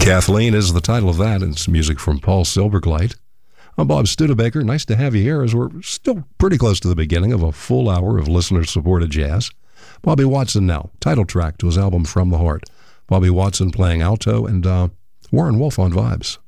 Kathleen is the title of that, and it's music from Paul Silverglate. I'm Bob Studebaker. Nice to have you here as we're still pretty close to the beginning of a full hour of listener-supported jazz. Bobby Watson now, title track to his album From the Heart. Bobby Watson playing alto and Warren Wolf on vibes.